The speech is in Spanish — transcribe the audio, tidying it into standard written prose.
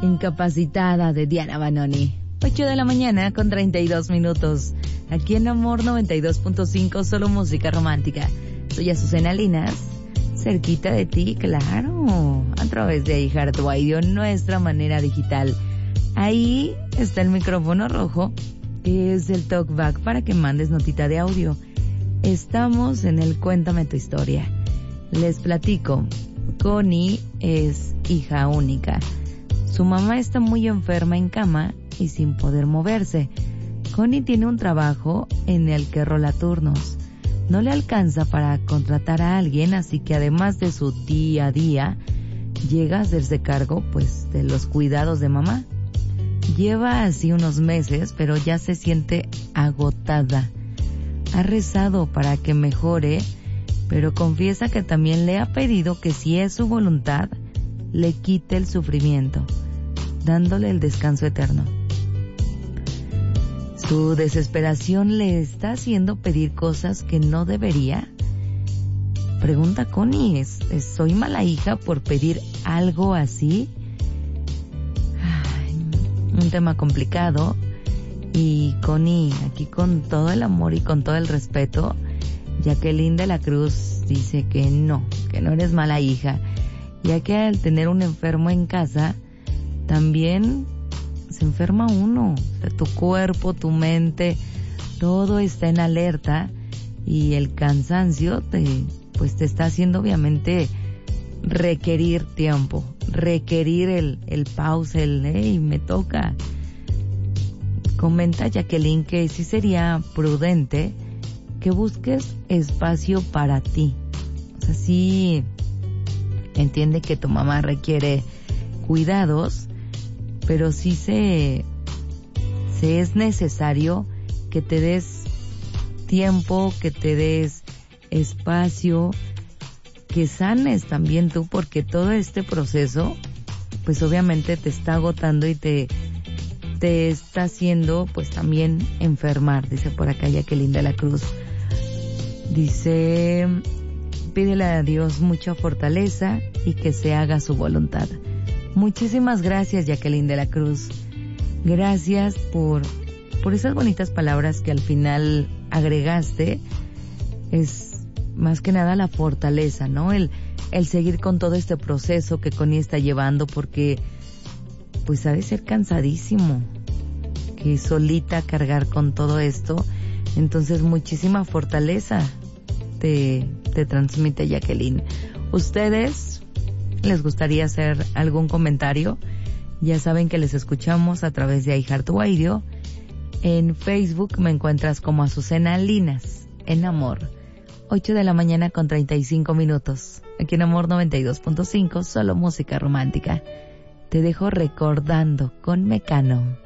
Incapacitada de Diana Banoni. 8 de la mañana con 32 minutos. Aquí en Amor 92.5, solo música romántica. Soy Azucena Linas, cerquita de ti, claro, a través de iHeartRadio, nuestra manera digital. Ahí está el micrófono rojo, que es el talkback para que mandes notita de audio. Estamos en el Cuéntame tu historia. Les platico, Connie es hija única. Su mamá está muy enferma en cama y sin poder moverse. Connie tiene un trabajo en el que rola turnos. No le alcanza para contratar a alguien, así que además de su día a día, llega a hacerse cargo, pues, de los cuidados de mamá. Lleva así unos meses, pero ya se siente agotada. Ha rezado para que mejore, pero confiesa que también le ha pedido que si es su voluntad, le quite el sufrimiento, dándole el descanso eterno. Su desesperación le está haciendo pedir cosas que no debería. Pregunta Connie, ¿soy mala hija por pedir algo así? Ay, un tema complicado. Y Connie, aquí con todo el amor y con todo el respeto, Jacqueline de la Cruz dice que no eres mala hija, ya que al tener un enfermo en casa, también se enferma uno. O sea, tu cuerpo, tu mente, todo está en alerta y el cansancio te está haciendo obviamente requerir tiempo, requerir el pause, hey, me toca. Comenta Jacqueline que sí sería prudente que busques espacio para ti. O sea, sí entiende que tu mamá requiere cuidados, pero sí se es necesario que te des tiempo, que te des espacio, que sanes también tú, porque todo este proceso, pues obviamente te está agotando y te está haciendo pues también enfermar, dice por acá Jacqueline de la Cruz. Dice, pídele a Dios mucha fortaleza y que se haga su voluntad. Muchísimas gracias, Jacqueline de la Cruz. Gracias por esas bonitas palabras que al final agregaste. Es más que nada la fortaleza, ¿no? El seguir con todo este proceso que Connie está llevando, porque pues ha de ser cansadísimo que solita cargar con todo esto. Entonces muchísima fortaleza te transmite Jacqueline. ¿Ustedes les gustaría hacer algún comentario? Ya saben que les escuchamos a través de iHeartRadio. En Facebook me encuentras como Azucena Linas, en Amor. 8 de la mañana con 35 minutos. Aquí en Amor 92.5, solo música romántica. Te dejo recordando con Mecano.